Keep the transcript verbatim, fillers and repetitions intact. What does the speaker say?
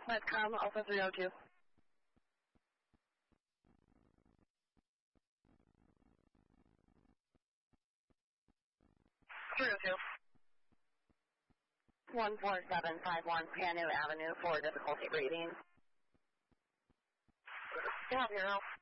Let's come, Alpha three oh two. three oh two. one four seven five one Panu Avenue for difficulty reading. Yeah, zero.